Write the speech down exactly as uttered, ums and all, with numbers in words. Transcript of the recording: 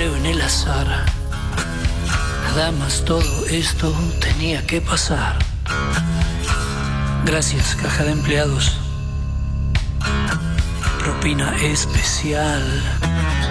creo en el azar. Nada más todo esto tenía que pasar. Gracias, caja de empleados. Propina especial.